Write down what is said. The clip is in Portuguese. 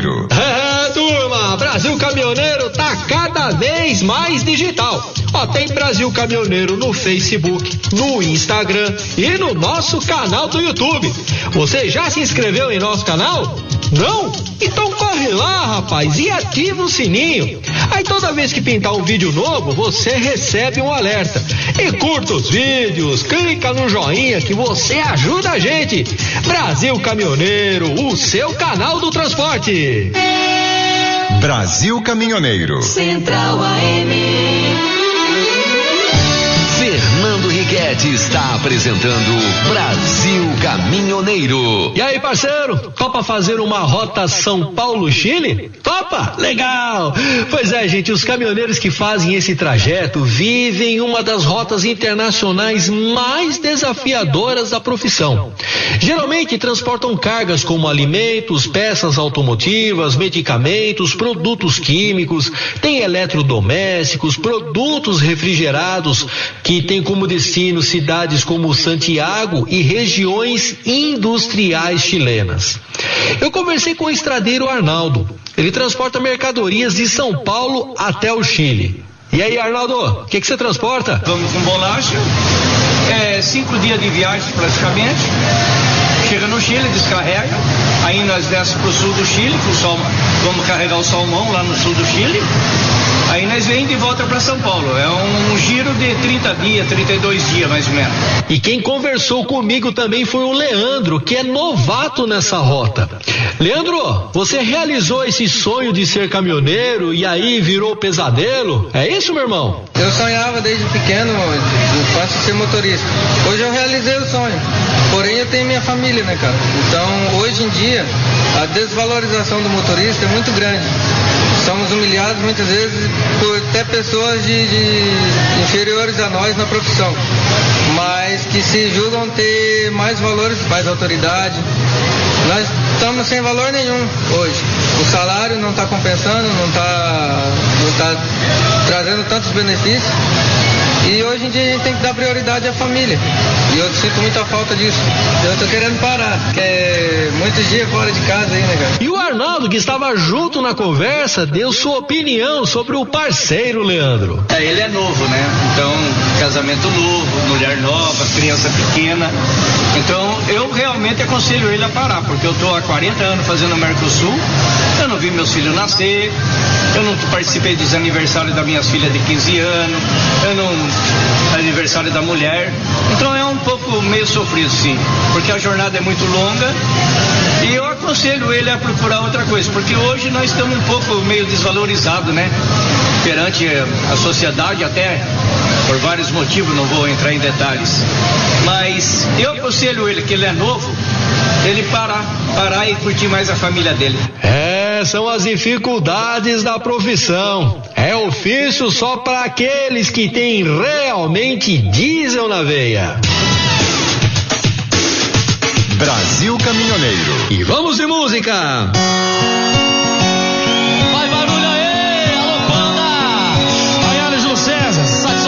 Caminhoneiro. Turma, Brasil Caminhoneiro tá cada vez mais digital. Ó, tem Brasil Caminhoneiro no Facebook, no Instagram e no nosso canal do YouTube. Você já se inscreveu em nosso canal? Não? Então corre lá, rapaz, e ativa o sininho. Aí toda vez que pintar um vídeo novo, você recebe um alerta. E curta os vídeos, clica no joinha que você ajuda a gente. Brasil Caminhoneiro, o seu canal do transporte. Brasil Caminhoneiro. Central AM. Fernando Righetti está apresentando Brasil Caminhoneiro. E aí, parceiro, topa fazer uma rota São Paulo-Chile? Topa? Legal! Pois é, gente, os caminhoneiros que fazem esse trajeto vivem uma das rotas internacionais mais desafiadoras da profissão. Geralmente transportam cargas como alimentos, peças automotivas, medicamentos, produtos químicos, tem eletrodomésticos, produtos refrigerados, que tem como destino cidades como Santiago e regiões industriais chilenas. Eu conversei com o estradeiro Arnaldo. Ele transporta mercadorias de São Paulo até o Chile. E aí, Arnaldo, o que você transporta? Vamos com bolacha, 5 dias de viagem praticamente. Chega no Chile, descarrega. Aí nós descemos pro sul do Chile, vamos carregar o salmão lá no sul do Chile. Aí nós vem de volta para São Paulo. É um giro de 30 dias, 32 dias mais ou menos. E quem conversou comigo também foi o Leandro, que é novato nessa rota. Leandro, você realizou esse sonho de ser caminhoneiro e aí virou pesadelo? É isso, meu irmão? Eu sonhava desde pequeno, eu faço ser motorista. Hoje eu realizei o sonho. Porém eu tenho minha família, né, cara? Então hoje em dia a desvalorização do motorista é muito grande. Somos humilhados muitas vezes por até pessoas de inferiores a nós na profissão, mas que se julgam ter mais valores, mais autoridade. Nós estamos sem valor nenhum hoje. O salário não está compensando, não está trazendo tantos benefícios. E hoje em dia a gente tem que dar prioridade à família. E eu sinto muita falta disso. Eu tô querendo parar, porque é muitos dias fora de casa aí, né, cara? E o Arnaldo, que estava junto na conversa, deu sua opinião sobre o parceiro, Leandro. Ele é novo, né? Então, casamento novo, mulher nova, criança pequena. Então, eu realmente aconselho ele a parar, porque eu tô há 40 anos fazendo o Mercosul, eu não vi meus filhos nascer, eu não participei dos aniversários das minhas filhas de 15 anos, eu não aniversário da mulher, então é um pouco meio sofrido, sim, porque a jornada é muito longa e eu aconselho ele a procurar outra coisa, porque hoje nós estamos um pouco meio desvalorizados, né, perante a sociedade, até por vários motivos, não vou entrar em detalhes, mas eu aconselho ele, que ele é novo, ele parar e curtir mais a família dele. São as dificuldades da profissão. É ofício só para aqueles que têm realmente diesel na veia. Brasil Caminhoneiro. E vamos de música.